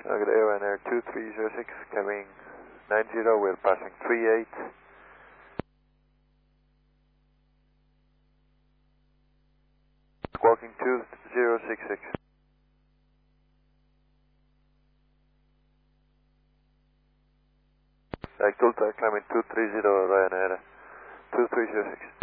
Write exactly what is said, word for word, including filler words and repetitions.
Uh, good day, Ryanair two three zero six, coming nine zero, we're passing three eight. Squawking two zero six six. Like Tulta, climbing two three zero, Ryanair two three zero six.